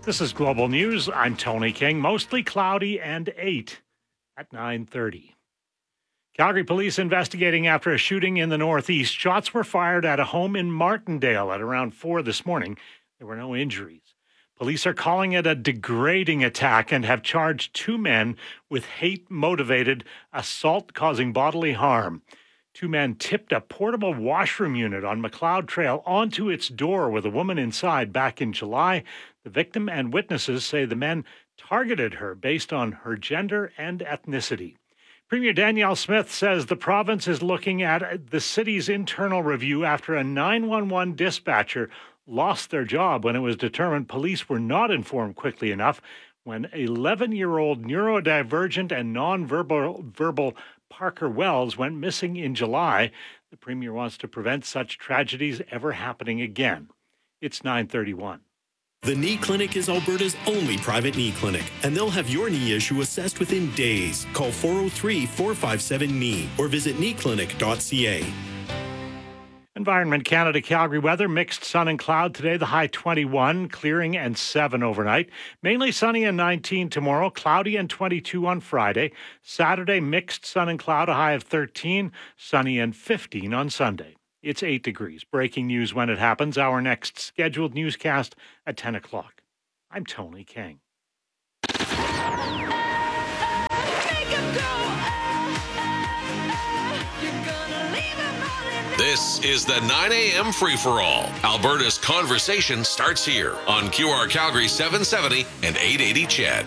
This is Global News. I'm Tony King. Mostly cloudy and 8 at 9:30. Calgary police investigating after a shooting in the northeast. Shots were fired at a home in Martindale at around 4 this morning. There were no injuries. Police are calling it a degrading attack and have charged 2 men with hate-motivated assault causing bodily harm. 2 men tipped a portable washroom unit on McLeod Trail onto its door with a woman inside back in July. The victim and witnesses say the men targeted her based on her gender and ethnicity. Premier Danielle Smith says the province is looking at the city's internal review after a 911 dispatcher lost their job when it was determined police were not informed quickly enough when 11-year-old neurodivergent and non-verbal Parker Wells went missing in July. The Premier wants to prevent such tragedies ever happening again. It's 9:31. The Knee Clinic is Alberta's only private knee clinic, and they'll have your knee issue assessed within days. Call 403-457-KNEE or visit kneeclinic.ca. Environment Canada Calgary weather, mixed sun and cloud today, the high 21, clearing and 7 overnight. Mainly sunny and 19 tomorrow, cloudy and 22 on Friday. Saturday, mixed sun and cloud, a high of 13, sunny and 15 on Sunday. It's 8 degrees. Breaking news when it happens. Our next scheduled newscast at 10 o'clock. I'm Tony King. This is the 9 a.m. free-for-all. Alberta's conversation starts here on QR Calgary 770 and 880 CHED.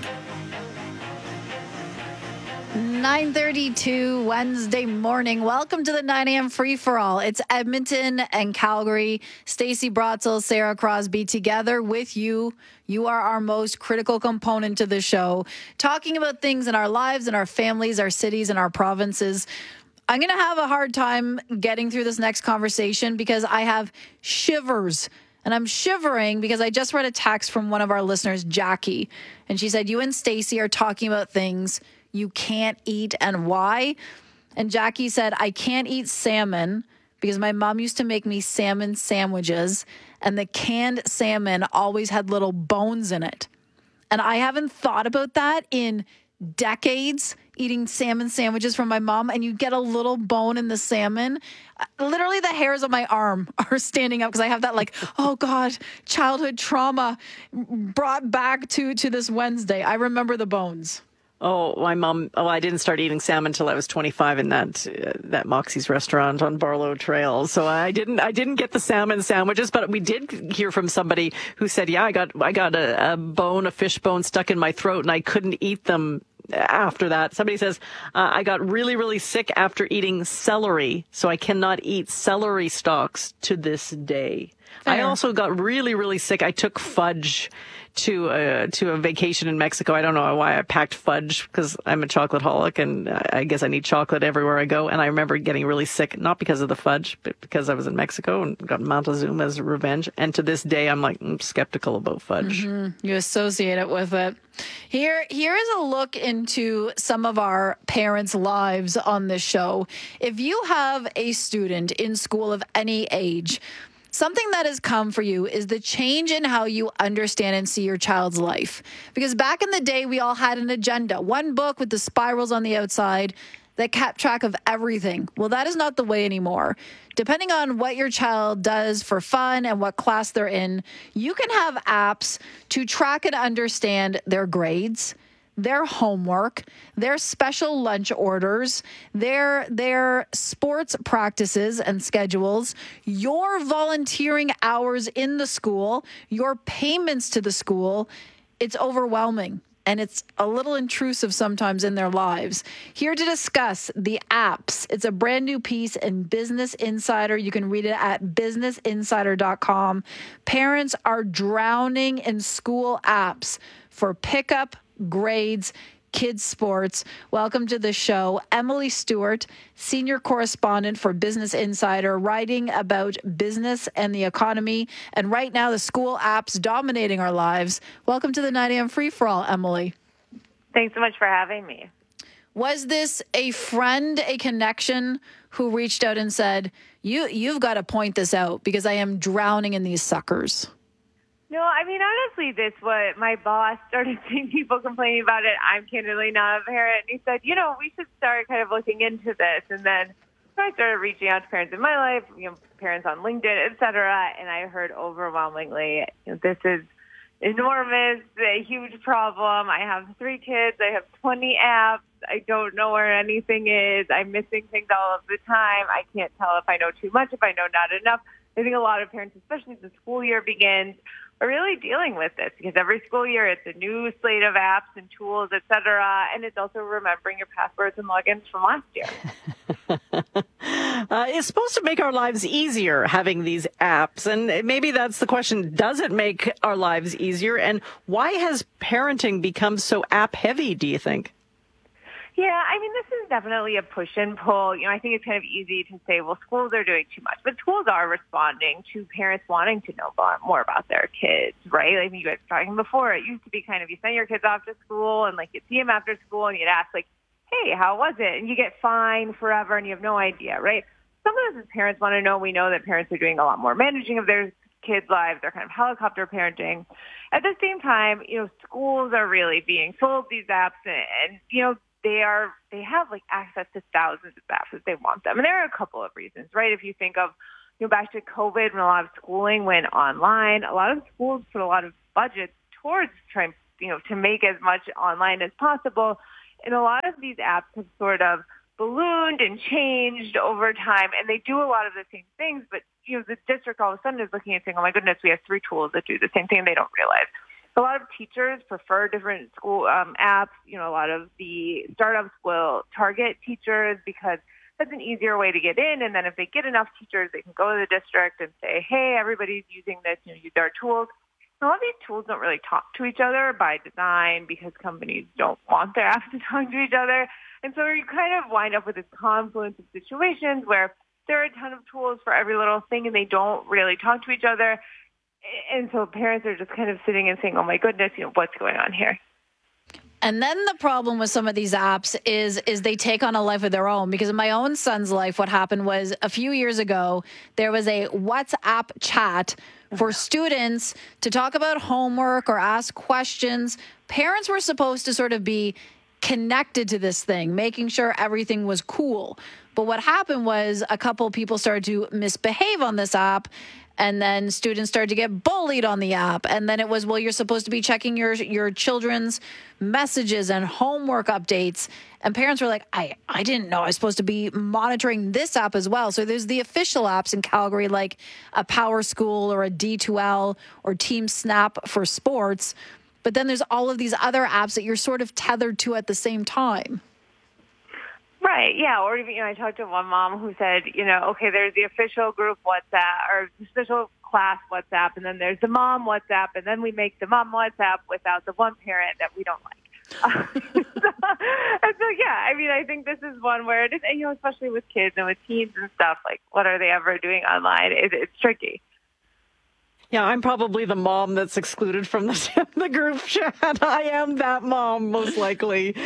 9:32 Wednesday morning. Welcome to the 9 a.m. free-for-all. It's Edmonton and Calgary. Stacey Brotzel, Sarah Crosby together with you. You are our most critical component to the show, talking about things in our lives, in our families, our cities, and our provinces. I'm going to have a hard time getting through this next conversation because I have shivers. And I'm shivering because I just read a text from one of our listeners, Jackie. And she said, you and Stacey are talking about things you can't eat and why. And Jackie said, I can't eat salmon because my mom used to make me salmon sandwiches. And the canned salmon always had little bones in it. And I haven't thought about that in decades, eating salmon sandwiches from my mom, and you get a little bone in the salmon. Literally the hairs on my arm are standing up because I have that oh God, childhood trauma brought back to this Wednesday. I remember the bones. Oh, my mom. Oh, I didn't start eating salmon until I was 25 in that Moxie's restaurant on Barlow Trail. So I didn't get the salmon sandwiches, but we did hear from somebody who said, yeah, I got a fish bone stuck in my throat and I couldn't eat them after that. Somebody says, I got really, really sick after eating celery, so I cannot eat celery stalks to this day. Fair. I also got really, really sick. I took fudge to a vacation in Mexico. I don't know why I packed fudge because I'm a chocolateholic and I guess I need chocolate everywhere I go. And I remember getting really sick, not because of the fudge, but because I was in Mexico and got Montezuma's revenge. And to this day, I'm skeptical about fudge. Mm-hmm. You associate it with it. Here is a look into some of our parents' lives on this show. If you have a student in school of any age, something that has come for you is the change in how you understand and see your child's life. Because back in the day, we all had an agenda. One book with the spirals on the outside that kept track of everything. Well, that is not the way anymore. Depending on what your child does for fun and what class they're in, you can have apps to track and understand their grades, their homework, their special lunch orders, their sports practices and schedules, your volunteering hours in the school, your payments to the school. It's overwhelming. And it's a little intrusive sometimes in their lives. Here to discuss the apps. It's a brand new piece in Business Insider. You can read it at businessinsider.com. Parents are drowning in school apps for pickup, grades, kids sports. Welcome to the show, Emily Stewart, senior correspondent for Business Insider, writing about business and the economy, and right now the school apps dominating our lives. Welcome to the 9 a.m. free-for-all, Emily. Thanks so much for having me. Was this a friend, a connection who reached out and said, you've got to point this out because I am drowning in these suckers? No, I mean, honestly, my boss started seeing people complaining about it. I'm candidly not a parent. And he said, we should start kind of looking into this. And then I started reaching out to parents in my life, parents on LinkedIn, et cetera. And I heard overwhelmingly, this is enormous, a huge problem. I have 3 kids. I have 20 apps. I don't know where anything is. I'm missing things all of the time. I can't tell if I know too much, if I know not enough. I think a lot of parents, especially as the school year begins, are really dealing with this because every school year it's a new slate of apps and tools, et cetera, and it's also remembering your passwords and logins from last year. It's supposed to make our lives easier having these apps, and maybe that's the question. Does it make our lives easier, and why has parenting become so app-heavy, do you think? Yeah, I mean, this is definitely a push and pull. I think it's kind of easy to say, well, schools are doing too much, but schools are responding to parents wanting to know more about their kids, right? I think you guys were talking before. It used to be kind of you send your kids off to school and you'd see them after school and you'd ask hey, how was it? And you get fined forever and you have no idea, right? Sometimes as parents want to know, we know that parents are doing a lot more managing of their kids' lives. They're kind of helicopter parenting. At the same time, schools are really being sold these apps and they have access to thousands of apps if they want them. And there are a couple of reasons, right? If you think of, back to COVID when a lot of schooling went online, a lot of schools put a lot of budget towards trying, to make as much online as possible. And a lot of these apps have sort of ballooned and changed over time, and they do a lot of the same things. But, the district all of a sudden is looking and saying, oh my goodness, we have 3 tools that do the same thing, and they don't realize. A lot of teachers prefer different school apps. A lot of the startups will target teachers because that's an easier way to get in. And then if they get enough teachers, they can go to the district and say, hey, everybody's using this, use our tools. A lot of these tools don't really talk to each other by design because companies don't want their apps to talk to each other. And so you kind of wind up with this confluence of situations where there are a ton of tools for every little thing and they don't really talk to each other. And so parents are just kind of sitting and saying, oh, my goodness, what's going on here? And then the problem with some of these apps is they take on a life of their own. Because in my own son's life, what happened was a few years ago, there was a WhatsApp chat for students to talk about homework or ask questions. Parents were supposed to sort of be connected to this thing, making sure everything was cool. But what happened was a couple people started to misbehave on this app. And then students started to get bullied on the app. And then it was, well, you're supposed to be checking your children's messages and homework updates. And parents were like, I didn't know I was supposed to be monitoring this app as well. So there's the official apps in Calgary, like a Power School or a D2L or Team Snap for sports. But then there's all of these other apps that you're sort of tethered to at the same time. Right, yeah. Or even, I talked to one mom who said, okay, there's the official group WhatsApp or the official class WhatsApp, and then there's the mom WhatsApp, and then we make the mom WhatsApp without the one parent that we don't like. And so, yeah, I mean, I think this is one where it is, especially with kids and with teens and stuff, what are they ever doing online? It's tricky. Yeah, I'm probably the mom that's excluded from the group chat. I am that mom, most likely.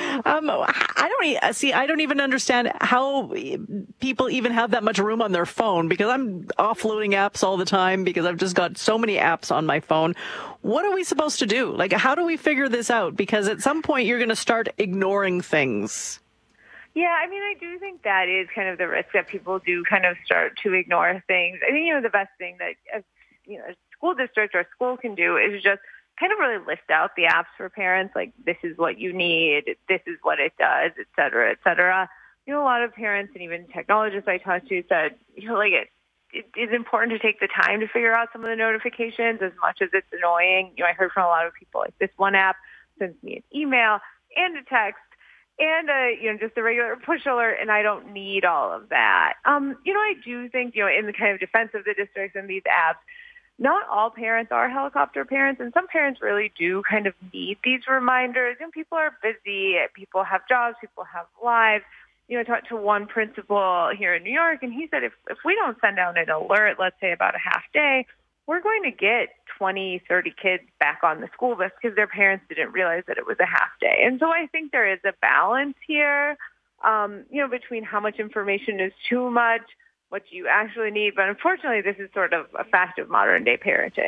I don't even understand how people even have that much room on their phone because I'm offloading apps all the time because I've just got so many apps on my phone. What are we supposed to do? How do we figure this out? Because at some point you're going to start ignoring things. Yeah, I mean, I do think that is kind of the risk that people do kind of start to ignore things. I think, the best thing that, a school district or school can do is just kind of really list out the apps for parents, this is what you need, this is what it does, et cetera, et cetera. A lot of parents and even technologists I talked to said, it is important to take the time to figure out some of the notifications as much as it's annoying. I heard from a lot of people, this one app sends me an email and a text and just a regular push alert, and I don't need all of that. I do think, in the kind of defense of the districts and these apps, not all parents are helicopter parents, and some parents really do kind of need these reminders. People are busy, people have jobs, people have lives. I talked to one principal here in New York, and he said if we don't send out an alert, let's say about a half day, we're going to get 20, 30 kids back on the school bus because their parents didn't realize that it was a half day. And so I think there is a balance here, between how much information is too much, what you actually need. But unfortunately, this is sort of a fact of modern day parenting.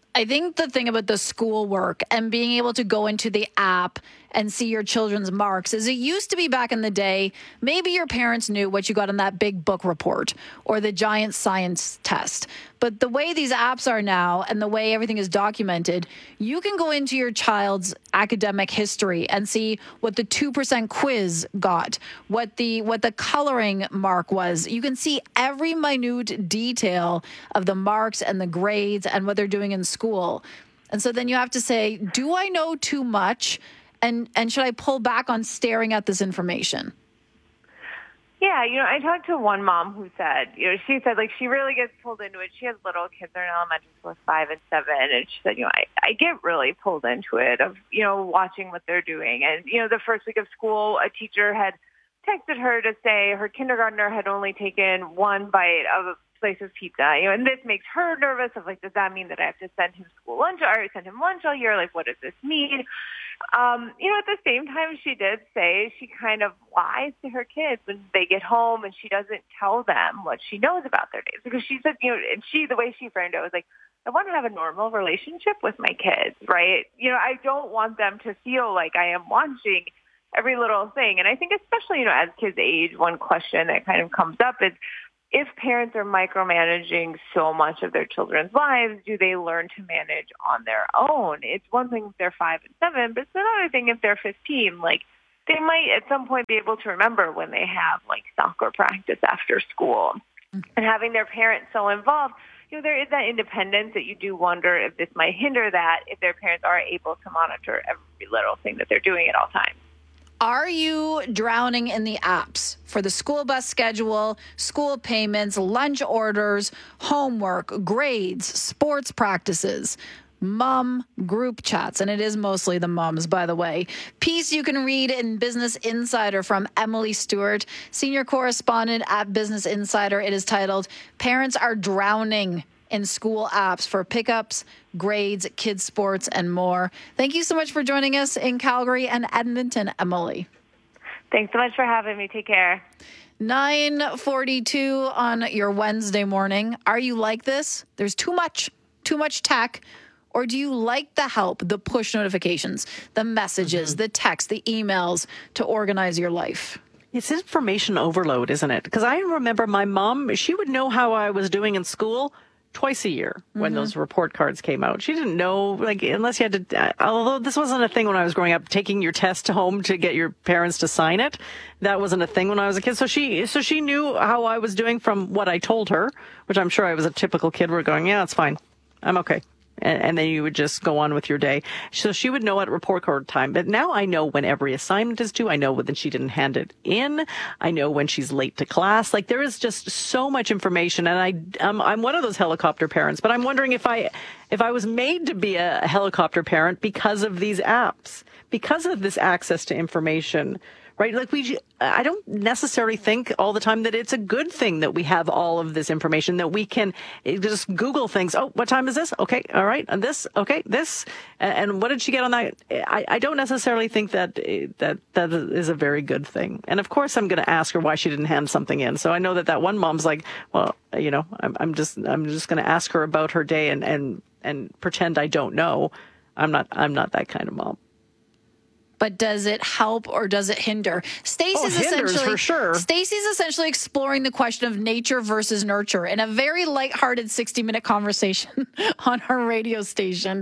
I think the thing about the schoolwork and being able to go into the app and see your children's marks is it used to be back in the day, maybe your parents knew what you got on that big book report or the giant science test. But the way these apps are now and the way everything is documented, you can go into your child's academic history and see what the 2% quiz got, what the coloring mark was. You can see every minute detail of the marks and the grades and what they're doing in school. And so then you have to say, do I know too much? And should I pull back on staring at this information? Yeah, I talked to one mom who said, she said, like, she really gets pulled into it. She has little kids. They're in elementary school, 5 and 7. And she said, I get really pulled into it of, watching what they're doing. And, the first week of school, a teacher had texted her to say her kindergartner had only taken one bite of a slice of pizza, and this makes her nervous of, like, does that mean that I have to send him school lunch or send him lunch all year? Like, what does this mean? At the same time, she did say she kind of lies to her kids when they get home and she doesn't tell them what she knows about their days. Because she said, and the way she framed it was like, I want to have a normal relationship with my kids, right? I don't want them to feel like I am watching every little thing. And I think especially, as kids age, one question that kind of comes up is, if parents are micromanaging so much of their children's lives, do they learn to manage on their own? It's one thing if they're 5 and 7, but it's another thing if they're 15. Like, they might at some point be able to remember when they have, like, soccer practice after school. And having their parents so involved, there is that independence that you do wonder if this might hinder that if their parents are able to monitor every little thing that they're doing at all times. Are you drowning in the apps for the school bus schedule, school payments, lunch orders, homework, grades, sports practices, mom group chats? And it is mostly the moms, by the way. Piece you can read in Business Insider from Emily Stewart, senior correspondent at Business Insider. It is titled, Parents Are Drowning in School Apps for Pickups, Grades, Kids Sports, and More. Thank you so much for joining us in Calgary and Edmonton, Emily. Thanks so much for having me. Take care. 9:42 on your Wednesday morning. Are you like this? There's too much tech. Or do you like the help, the push notifications, the messages, the text, the emails to organize your life? It's information overload, isn't it? Because I remember my mom, she would know how I was doing in school twice a year when those report cards came out. She didn't know, like, unless you had to, although this wasn't a thing when I was growing up, taking your test home to get your parents to sign it. That wasn't a thing when I was a kid. So she knew how I was doing from what I told her, which I'm sure I was a typical kid. We're going, yeah, it's fine. I'm okay. And then you would just go on with your day. So she would know at report card time. But now I know when every assignment is due. I know when she didn't hand it in. I know when she's late to class. Like, there is just so much information. And I'm one of those helicopter parents. But I'm wondering if I was made to be a helicopter parent because of these apps, because of this access to information. Right? Like, I don't necessarily think all the time that it's a good thing that we have all of this information, that we can just Google things. Oh, what time is this? Okay. All right. And this. Okay. This. And what did she get on that? I don't necessarily think that is a very good thing. And of course, I'm going to ask her why she didn't hand something in. So I know that one mom's like, well, I'm just going to ask her about her day and pretend I don't know. I'm not that kind of mom. But does it help or does it hinder? Stacey's essentially exploring the question of nature versus nurture in a very lighthearted 60-minute conversation on our radio station.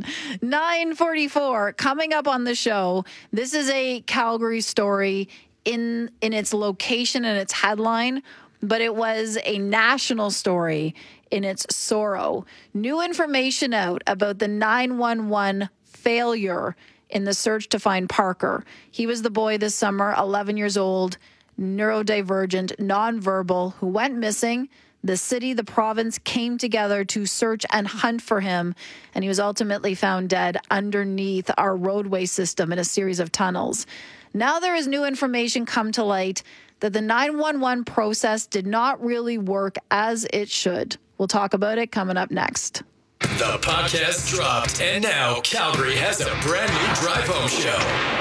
9:44 coming up on the show. This is a Calgary story in its location and its headline, but it was a national story in its sorrow. New information out about the 911 failure in the search to find Parker. He was the boy this summer, 11 years old, neurodivergent, nonverbal, who went missing. The city, the province came together to search and hunt for him, and he was ultimately found dead underneath our roadway system in a series of tunnels. Now there is new information come to light that the 911 process did not really work as it should. We'll talk about it coming up next. The podcast dropped, and now Calgary has a brand new drive home show.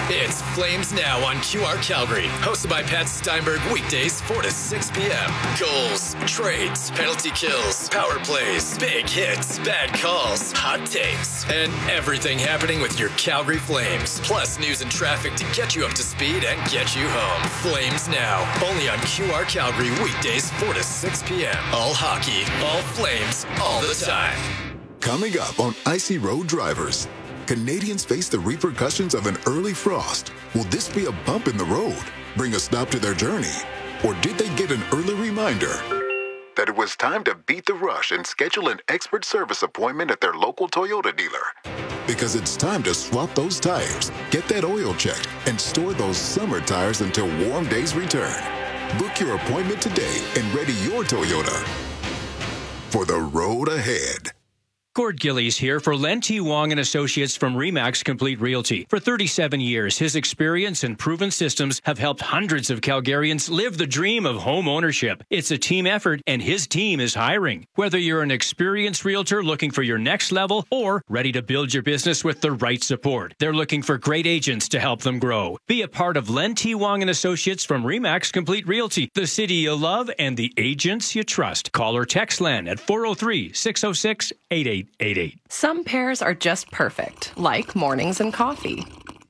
It's Flames Now on QR Calgary. Hosted by Pat Steinberg, weekdays 4 to 6 p.m. Goals, trades, penalty kills, power plays, big hits, bad calls, hot takes, and everything happening with your Calgary Flames. Plus news and traffic to get you up to speed and get you home. Flames Now, only on QR Calgary, weekdays 4 to 6 p.m. All hockey, all Flames, all the time. Coming up on Icy Road Drivers, Canadians face the repercussions of an early frost. Will this be a bump in the road, bring a stop to their journey? Or did they get an early reminder that it was time to beat the rush and schedule an expert service appointment at their local Toyota dealer? Because it's time to swap those tires, get that oil checked, and store those summer tires until warm days return. Book your appointment today and ready your Toyota for the road ahead. Gord Gillies here for Len T. Wong and Associates from RE/MAX Complete Realty. For 37 years, his experience and proven systems have helped hundreds of Calgarians live the dream of home ownership. It's a team effort, and his team is hiring. Whether you're an experienced realtor looking for your next level or ready to build your business with the right support, they're looking for great agents to help them grow. Be a part of Len T. Wong and Associates from RE/MAX Complete Realty, the city you love and the agents you trust. Call or text Len at 403-606-8888. Some pairs are just perfect, like mornings and coffee.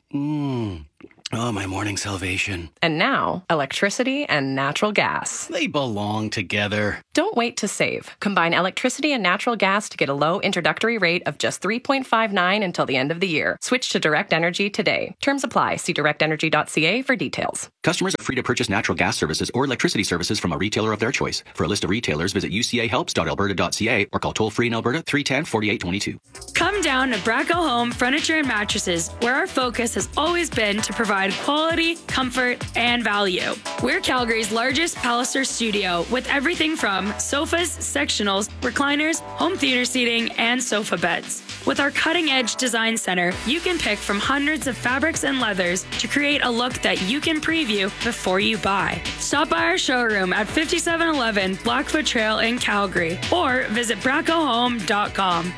Oh, my morning salvation. And now, electricity and natural gas. They belong together. Don't wait to save. Combine electricity and natural gas to get a low introductory rate of just $3.59 until the end of the year. Switch to Direct Energy today. Terms apply. See directenergy.ca for details. Customers are free to purchase natural gas services or electricity services from a retailer of their choice. For a list of retailers, visit ucahelps.alberta.ca or call toll-free in Alberta 310-4822. Come down to Braco Home Furniture and Mattresses, where our focus has always been to provide quality, comfort, and value. We're Calgary's largest Palliser studio with everything from sofas, sectionals, recliners, home theater seating, and sofa beds. With our cutting-edge design center, you can pick from hundreds of fabrics and leathers to create a look that you can preview before you buy. Stop by our showroom at 5711 Blackfoot Trail in Calgary or visit bracohome.com.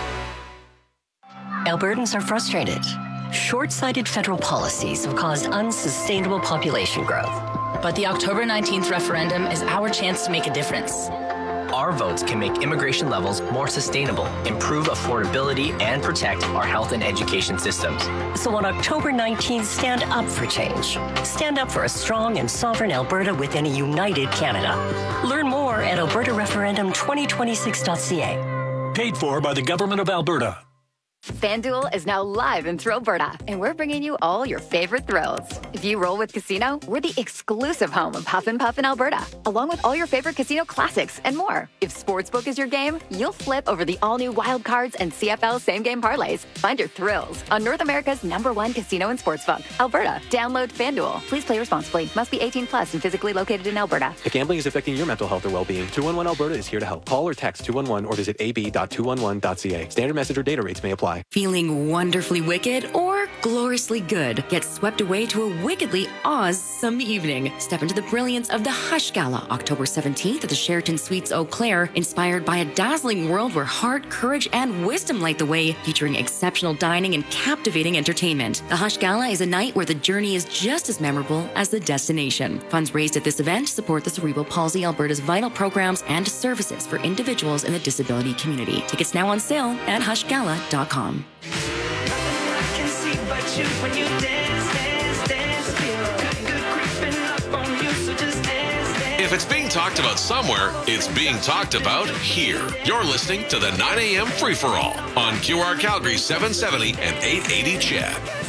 Albertans are frustrated. Short-sighted federal policies have caused unsustainable population growth. But the October 19th referendum is our chance to make a difference. Our votes can make immigration levels more sustainable, improve affordability, and protect our health and education systems. So on October 19th, stand up for change. Stand up for a strong and sovereign Alberta within a united Canada. Learn more at albertareferendum2026.ca. Paid for by the Government of Alberta. FanDuel is now live in Thrillberta, and we're bringing you all your favorite thrills. If you roll with Casino, we're the exclusive home of Huff and Puff in Alberta, along with all your favorite casino classics and more. If Sportsbook is your game, you'll flip over the all-new Wild Cards and CFL same-game parlays. Find your thrills on North America's #1 casino and sportsbook, Alberta. Download FanDuel. Please play responsibly. Must be 18 plus and physically located in Alberta. If gambling is affecting your mental health or well-being, 211 Alberta is here to help. Call or text 211 or visit ab.211.ca. Standard message or data rates may apply. Feeling wonderfully wicked or gloriously good? Get swept away to a wickedly awesome evening. Step into the brilliance of the Hush Gala, October 17th at the Sheraton Suites Eau Claire, inspired by a dazzling world where heart, courage, and wisdom light the way, featuring exceptional dining and captivating entertainment. The Hush Gala is a night where the journey is just as memorable as the destination. Funds raised at this event support the Cerebral Palsy Alberta's vital programs and services for individuals in the disability community. Tickets now on sale at hushgala.com. If it's being talked about somewhere, it's being talked about here. You're listening to the 9 a.m. Free-for-All on QR Calgary 770 and 880 CHED.